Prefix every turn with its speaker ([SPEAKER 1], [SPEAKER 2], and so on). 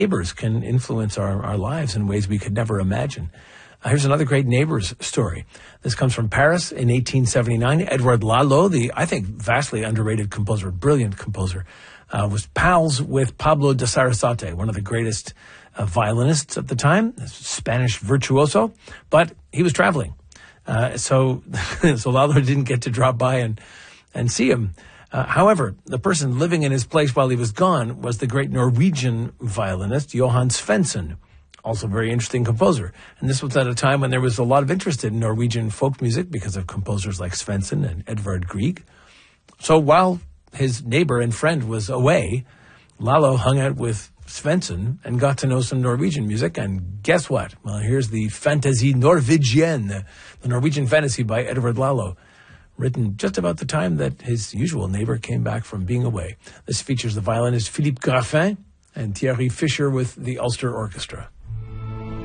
[SPEAKER 1] Neighbors can influence our lives in ways we could never imagine. Here's another great neighbors story. This comes from Paris in 1879. Edouard Lalo, the, I think, vastly underrated composer, brilliant composer, was pals with Pablo de Sarasate, one of the greatest violinists at the time, Spanish virtuoso, but he was traveling. So Lalo didn't get to drop by and see him. However, the person living in his place while he was gone was the great Norwegian violinist Johan Svensson, also a very interesting composer. And this was at a time when there was a lot of interest in Norwegian folk music because of composers like Svensson and Edvard Grieg. So while his neighbor and friend was away, Lalo hung out with Svensson and got to know some Norwegian music. And guess what? Well, here's the Fantasie Norvégienne, the Norwegian fantasy by Edouard Lalo, written just about the time that his usual neighbor came back from being away. This features the violinist Philippe Graffin and Thierry Fischer with the Ulster Orchestra.